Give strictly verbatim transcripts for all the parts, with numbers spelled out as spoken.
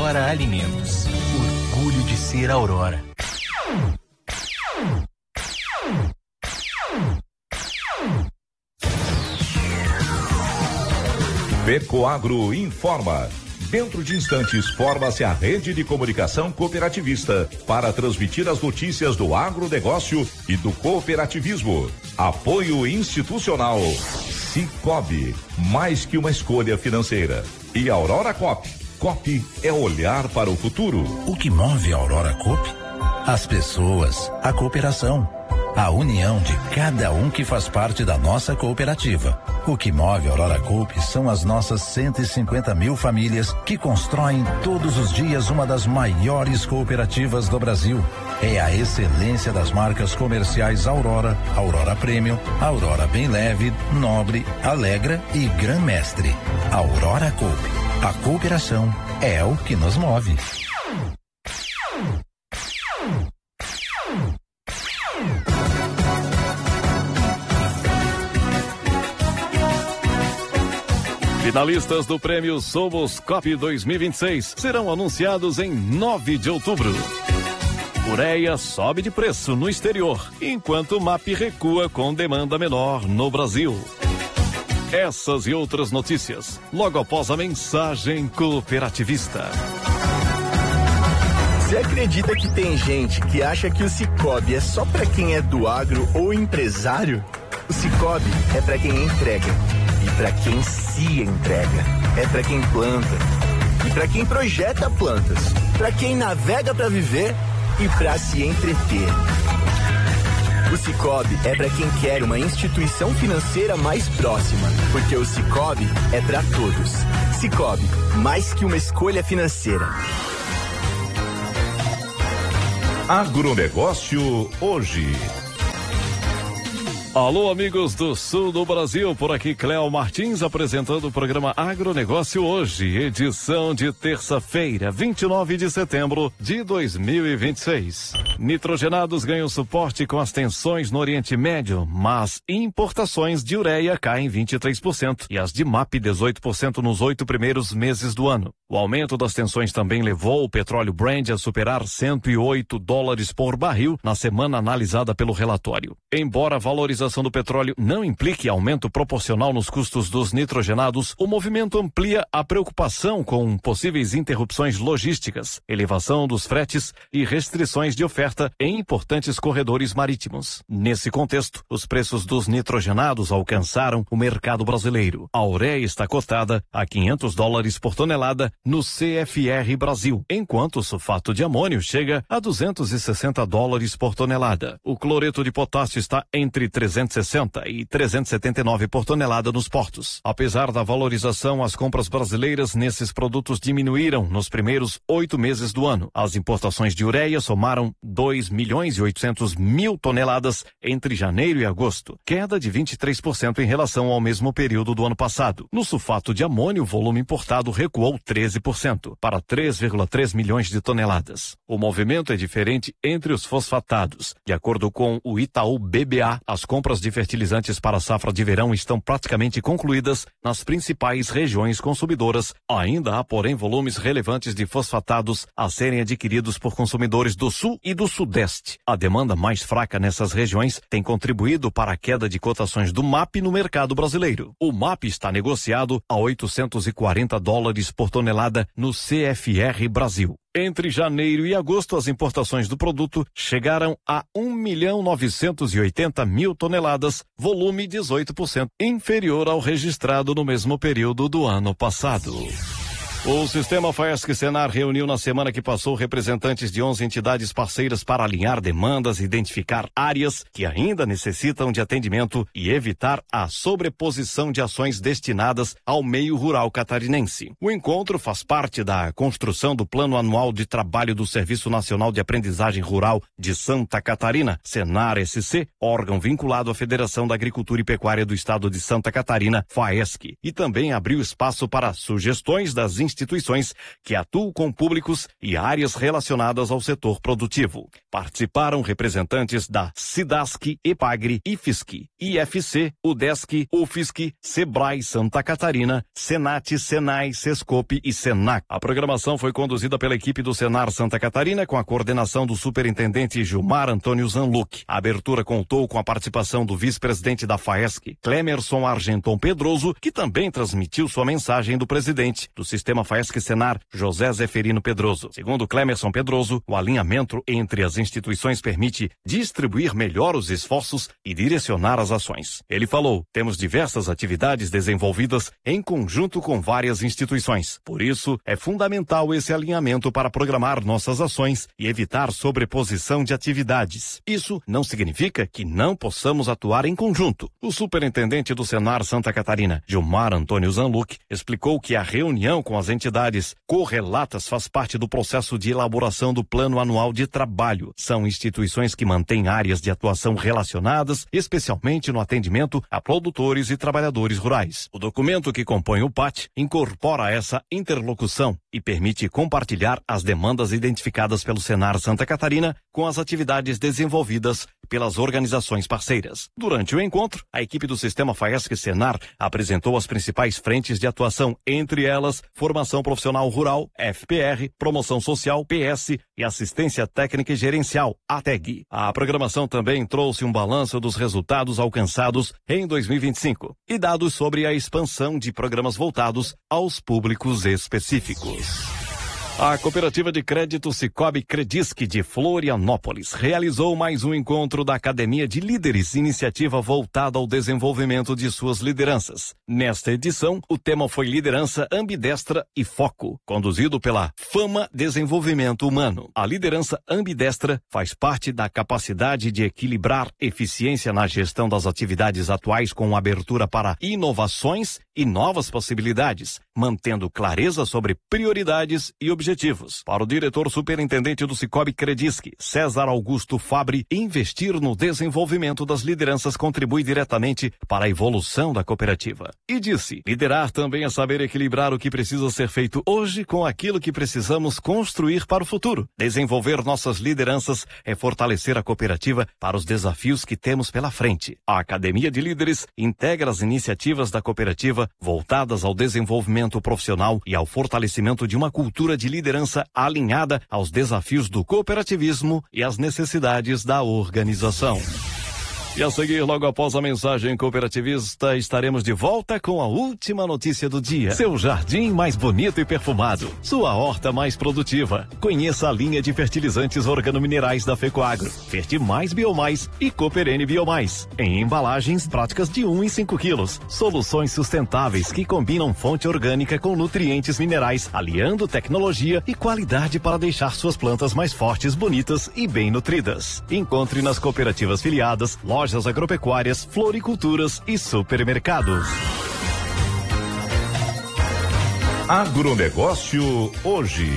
Aurora Alimentos. Orgulho de ser Aurora. Pecoagro informa. Dentro de instantes, forma-se a rede de comunicação cooperativista para transmitir as notícias do agronegócio e do cooperativismo. Apoio institucional. Cicobi, mais que uma escolha financeira. E Aurora Coop. Coop é olhar para o futuro. O que move a Aurora Coop? As pessoas, a cooperação, a união de cada um que faz parte da nossa cooperativa. O que move a Aurora Coop são as nossas cento e cinquenta mil famílias que constroem todos os dias uma das maiores cooperativas do Brasil. É a excelência das marcas comerciais Aurora, Aurora Premium, Aurora Bem Leve, Nobre, Alegra e Gran Mestre. Aurora Coop. A cooperação é o que nos move. Finalistas do prêmio Somos Coop dois mil e vinte e seis serão anunciados em nove de outubro. Ureia sobe de preço no exterior, enquanto o M A P recua com demanda menor no Brasil. Essas e outras notícias, logo após a mensagem cooperativista. Você acredita que tem gente que acha que o Cicobi é só para quem é do agro ou empresário? O Cicobi é para quem entrega. E para quem se entrega, é para quem planta, e para quem projeta plantas, para quem navega para viver e para se entreter. O Cicobi é para quem quer uma instituição financeira mais próxima, porque o Cicobi é para todos. Cicobi, mais que uma escolha financeira. Agronegócio hoje. Alô, amigos do sul do Brasil, por aqui Cléo Martins apresentando o programa Agronegócio hoje, edição de terça-feira, vinte e nove de setembro de dois mil e vinte e seis. Nitrogenados ganham suporte com as tensões no Oriente Médio, mas importações de ureia caem vinte e três por cento e as de M A P dezoito por cento nos oito primeiros meses do ano. O aumento das tensões também levou o petróleo Brent a superar cento e oito dólares por barril na semana analisada pelo relatório. Embora a valorização do petróleo não implique aumento proporcional nos custos dos nitrogenados, o movimento amplia a preocupação com possíveis interrupções logísticas, elevação dos fretes e restrições de oferta em importantes corredores marítimos. Nesse contexto, os preços dos nitrogenados alcançaram o mercado brasileiro. A ureia está cotada a quinhentos dólares por tonelada no C F R Brasil, enquanto o sulfato de amônio chega a duzentos e sessenta dólares por tonelada. O cloreto de potássio está entre trezentos e sessenta e trezentos e setenta e nove por tonelada nos portos. Apesar da valorização, as compras brasileiras nesses produtos diminuíram nos primeiros oito meses do ano. As importações de ureia somaram dois milhões e oitocentos mil toneladas entre janeiro e agosto, queda de vinte e três por cento em relação ao mesmo período do ano passado. No sulfato de amônio, o volume importado recuou treze por cento, para três vírgula três milhões de toneladas. O movimento é diferente entre os fosfatados. De acordo com o Itaú B B A, as compras de fertilizantes para a safra de verão estão praticamente concluídas nas principais regiões consumidoras. Ainda há, porém, volumes relevantes de fosfatados a serem adquiridos por consumidores do sul e do sudeste. A demanda mais fraca nessas regiões tem contribuído para a queda de cotações do M A P no mercado brasileiro. O M A P está negociado a oitocentos e quarenta dólares por tonelada no C F R Brasil. Entre janeiro e agosto, as importações do produto chegaram a um milhão novecentos e oitenta mil toneladas, volume dezoito por cento inferior ao registrado no mesmo período do ano passado. O Sistema Faesc-Senar reuniu na semana que passou representantes de onze entidades parceiras para alinhar demandas, identificar áreas que ainda necessitam de atendimento e evitar a sobreposição de ações destinadas ao meio rural catarinense. O encontro faz parte da construção do Plano Anual de Trabalho do Serviço Nacional de Aprendizagem Rural de Santa Catarina, Senar-S C, órgão vinculado à Federação da Agricultura e Pecuária do Estado de Santa Catarina, FAESC, e também abriu espaço para sugestões das instituições instituições que atuam com públicos e áreas relacionadas ao setor produtivo. Participaram representantes da SIDASC, EPAGRE, IFSC, I F C, UDESC, UFSC, SEBRAE Santa Catarina, SENAT, SENAI, SESCOP e SENAC. A programação foi conduzida pela equipe do Senar Santa Catarina com a coordenação do superintendente Gilmar Antônio Zanluc. A abertura contou com a participação do vice-presidente da FAESC, Clemerson Argenton Pedroso, que também transmitiu sua mensagem do presidente do sistema FAESC Senar, José Zeferino Pedroso. Segundo Clemerson Pedroso, o alinhamento entre as instituições permite distribuir melhor os esforços e direcionar as ações. Ele falou: temos diversas atividades desenvolvidas em conjunto com várias instituições. Por isso, é fundamental esse alinhamento para programar nossas ações e evitar sobreposição de atividades. Isso não significa que não possamos atuar em conjunto. O superintendente do Senar Santa Catarina, Gilmar Antônio Zanluc, explicou que a reunião com as entidades correlatas faz parte do processo de elaboração do Plano Anual de Trabalho. São instituições que mantêm áreas de atuação relacionadas, especialmente no atendimento a produtores e trabalhadores rurais. O documento que compõe o P A T incorpora essa interlocução e permite compartilhar as demandas identificadas pelo Senar Santa Catarina com as atividades desenvolvidas pelas organizações parceiras. Durante o encontro, a equipe do Sistema FAESC Senar apresentou as principais frentes de atuação, entre elas Formação Profissional Rural, F P R, Promoção Social, P S e Assistência Técnica e Gerencial, A T E G. A programação também trouxe um balanço dos resultados alcançados em dois mil e vinte e cinco e dados sobre a expansão de programas voltados aos públicos específicos. A Cooperativa de Crédito Sicoob Credisc de Florianópolis realizou mais um encontro da Academia de Líderes, iniciativa voltada ao desenvolvimento de suas lideranças. Nesta edição, o tema foi Liderança Ambidestra e Foco, conduzido pela Fama Desenvolvimento Humano. A liderança ambidestra faz parte da capacidade de equilibrar eficiência na gestão das atividades atuais com abertura para inovações e novas possibilidades, mantendo clareza sobre prioridades e objetivos. Para o diretor superintendente do Sicoob Credisc, César Augusto Fabre, investir no desenvolvimento das lideranças contribui diretamente para a evolução da cooperativa. E disse, liderar também é saber equilibrar o que precisa ser feito hoje com aquilo que precisamos construir para o futuro. Desenvolver nossas lideranças é fortalecer a cooperativa para os desafios que temos pela frente. A Academia de Líderes integra as iniciativas da cooperativa voltadas ao desenvolvimento profissional e ao fortalecimento de uma cultura de liderança alinhada aos desafios do cooperativismo e às necessidades da organização. E a seguir, logo após a mensagem cooperativista, estaremos de volta com a última notícia do dia. Seu jardim mais bonito e perfumado. Sua horta mais produtiva. Conheça a linha de fertilizantes organominerais da Fecoagro. Fertimais Biomais e Cooperene Biomais. Em embalagens práticas de um e cinco quilos. Soluções sustentáveis que combinam fonte orgânica com nutrientes minerais, aliando tecnologia e qualidade para deixar suas plantas mais fortes, bonitas e bem nutridas. Encontre nas cooperativas filiadas, lojas agropecuárias, floriculturas e supermercados. Agronegócio hoje.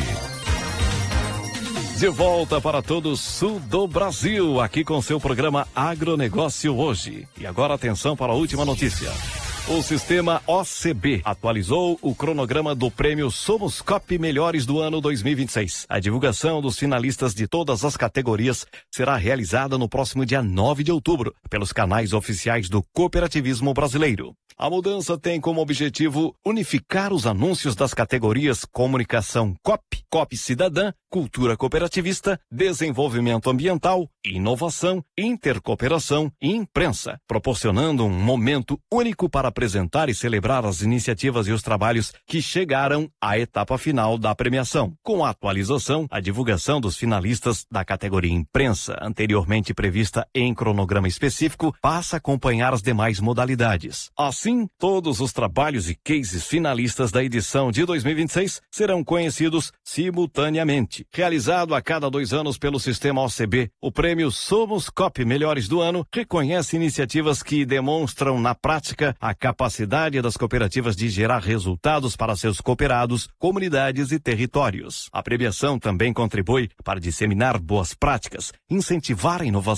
De volta para todo o sul do Brasil, aqui com seu programa Agronegócio hoje. E agora atenção para a última notícia. O sistema O C B atualizou o cronograma do prêmio Somos Coop Melhores do ano dois mil e vinte e seis. A divulgação dos finalistas de todas as categorias será realizada no próximo dia nove de outubro, pelos canais oficiais do cooperativismo brasileiro. A mudança tem como objetivo unificar os anúncios das categorias Comunicação Coop, Coop Cidadã, Cultura Cooperativista, Desenvolvimento Ambiental, Inovação, Intercooperação e Imprensa, proporcionando um momento único para apresentar e celebrar as iniciativas e os trabalhos que chegaram à etapa final da premiação. Com a atualização, a divulgação dos finalistas da categoria Imprensa, anteriormente prevista em cronograma específico, passa a acompanhar as demais modalidades. Assim, todos os trabalhos e cases finalistas da edição de dois mil e vinte e seis serão conhecidos simultaneamente. Realizado a cada dois anos pelo sistema O C B, o prêmio Somos Coop Melhores do Ano reconhece iniciativas que demonstram na prática a capacidade das cooperativas de gerar resultados para seus cooperados, comunidades e territórios. A premiação também contribui para disseminar boas práticas, incentivar a inovação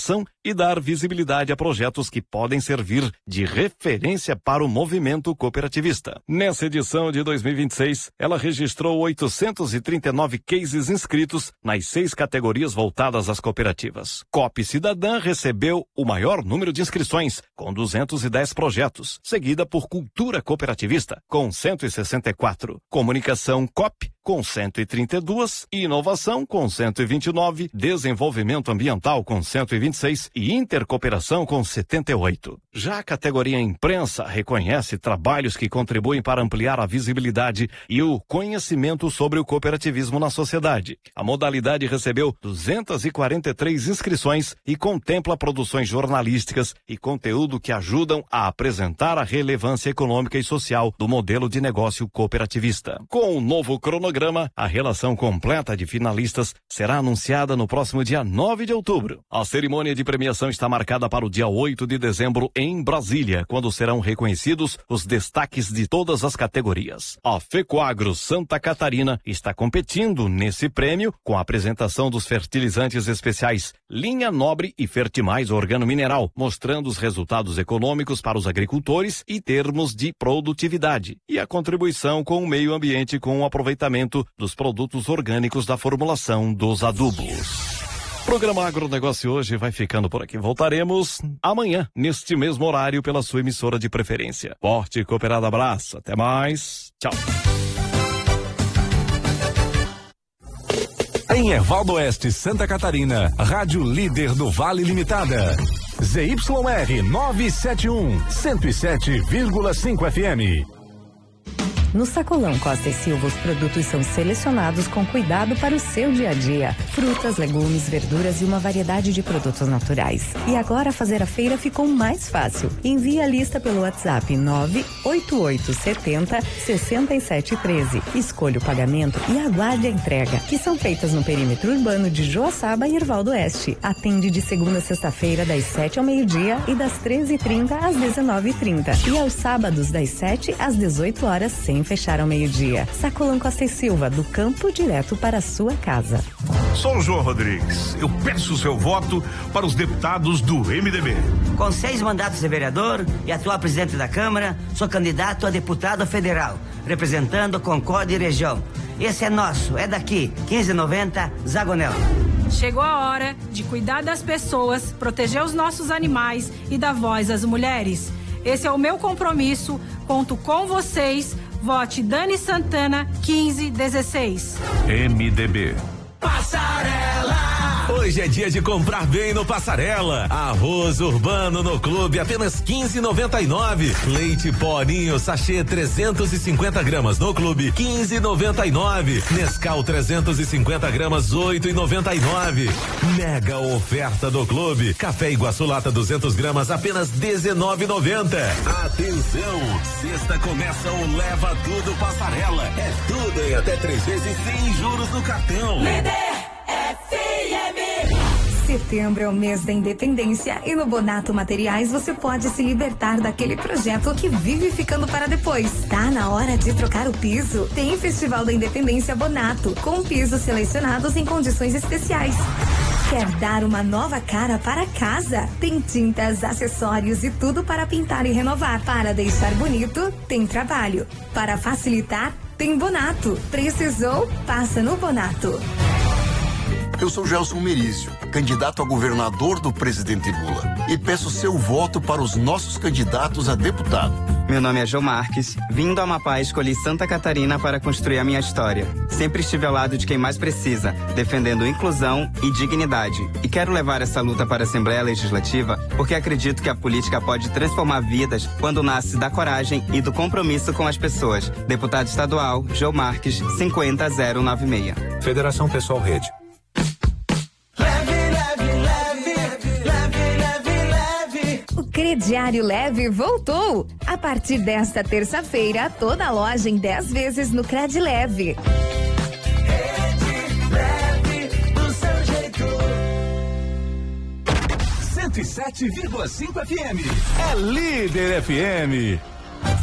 e dar visibilidade a projetos que podem servir de referência para o movimento cooperativista. Nessa edição de dois mil e vinte e seis, ela registrou oitocentos e trinta e nove cases inscritos nas seis categorias voltadas às cooperativas. Coop Cidadã recebeu o maior número de inscrições, com duzentos e dez projetos, seguida por Cultura Cooperativista, com cento e sessenta e quatro, Comunicação Coop, com cento e trinta e dois, Inovação, com cento e vinte e nove, Desenvolvimento Ambiental, com cento e vinte e seis e Intercooperação, com setenta e oito. Já a categoria Imprensa reconhece trabalhos que contribuem para ampliar a visibilidade e o conhecimento sobre o cooperativismo na sociedade. A modalidade recebeu duzentas e quarenta e três inscrições e contempla produções jornalísticas e conteúdo que ajudam a apresentar a relevância econômica e social do modelo de negócio cooperativista. Com o novo cronograma, a relação completa de finalistas será anunciada no próximo dia nove de outubro. A cerimônia de premiação está marcada para o dia oito de dezembro em Brasília, quando serão reconhecidos os destaques de todas as categorias. A Fecoagro Santa Catarina está competindo nesse prêmio com a apresentação dos fertilizantes especiais Linha Nobre e Fertimais Organo Mineral, mostrando os resultados econômicos para os agricultores e termos de produtividade, e a contribuição com o meio ambiente com o aproveitamento dos produtos orgânicos da formulação dos adubos. O programa Agronegócio hoje vai ficando por aqui. Voltaremos amanhã, neste mesmo horário, pela sua emissora de preferência. Forte e cooperado abraço. Até mais. Tchau. Em Ervaldo Oeste, Santa Catarina, Rádio Líder do Vale Limitada. Z Y R novecentos e setenta e um, cento e sete vírgula cinco F M. No Sacolão Costa e Silva, os produtos são selecionados com cuidado para o seu dia a dia. Frutas, legumes, verduras e uma variedade de produtos naturais. E agora fazer a feira ficou mais fácil. Envie a lista pelo WhatsApp nove oito oito sete zero, seis sete um três. Escolha o pagamento e aguarde a entrega, que são feitas no perímetro urbano de Joaçaba e Ervaldo Oeste. Atende de segunda a sexta-feira, das sete ao meio-dia e das treze e trinta às dezenove e trinta. E aos sábados, das sete às dezoito horas, sem fechar ao meio-dia. Sacolão Costa e Silva, do campo direto para a sua casa. Sou o João Rodrigues. Eu peço o seu voto para os deputados do M D B. Com seis mandatos de vereador e atual presidente da Câmara, sou candidato a deputado federal, representando Concórdia e região. Esse é nosso, é daqui, quinze noventa, Zagonel. Chegou a hora de cuidar das pessoas, proteger os nossos animais e dar voz às mulheres. Esse é o meu compromisso, conto com vocês. Vote Dani Santana, quinze dezesseis. M D B. Passarela! Hoje é dia de comprar bem no Passarela. Arroz urbano no clube, apenas quinze e noventa e nove. Leite Porinho sachê trezentos e cinquenta gramas no clube, quinze e noventa e nove. Nescau trezentos e cinquenta gramas, oito e noventa e nove. Mega oferta do clube. Café Iguaçu lata duzentos gramas, apenas dezenove e noventa. Atenção, sexta começa o Leva Tudo Passarela. É tudo em até três vezes sem juros no cartão. F M. Setembro é o mês da independência e no Bonato Materiais você pode se libertar daquele projeto que vive ficando para depois. Tá na hora de trocar o piso? Tem Festival da Independência Bonato, com pisos selecionados em condições especiais. Quer dar uma nova cara para casa? Tem tintas, acessórios e tudo para pintar e renovar. Para deixar bonito, tem trabalho. Para facilitar, tem Bonato. Precisou? Passa no Bonato. Eu sou Gelson Merizio, candidato a governador do presidente Lula, e peço seu voto para os nossos candidatos a deputado. Meu nome é João Marques. Vindo a Amapá, escolhi Santa Catarina para construir a minha história. Sempre estive ao lado de quem mais precisa, defendendo inclusão e dignidade. E quero levar essa luta para a Assembleia Legislativa porque acredito que a política pode transformar vidas quando nasce da coragem e do compromisso com as pessoas. Deputado estadual, João Marques, cinquenta zero nove seis. Federação Pessoal Rede. Crediário Leve voltou! A partir desta terça-feira, toda a loja em dez vezes no Cred Leve. Rede Leve, do seu jeito. cento e sete vírgula cinco F M. É Líder F M.